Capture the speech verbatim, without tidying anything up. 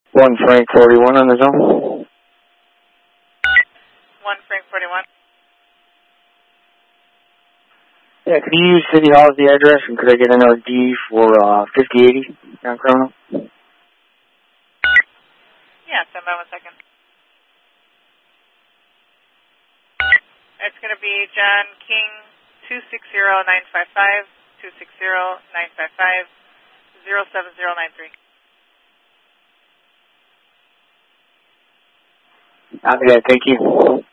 One Frank forty-one on the zone. One Frank forty-one. Yeah, could you use City Hall as the address, and could I get an R D for uh, fifty eighty non-criminal? Yeah, stand by one second. It's going to be John King, two six zero nine five five, two six zero nine five five, zero seven zero nine three. Okay, thank you.